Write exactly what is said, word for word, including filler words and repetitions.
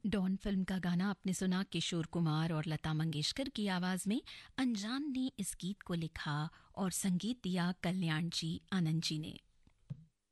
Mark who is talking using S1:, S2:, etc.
S1: Don film का गाना आपने सुना किशोर कुमार और लता मंगेशकर की आवाज में। अनजान ने इस गीत को लिखा और संगीत दिया कल्याण जी आनंद जी ने।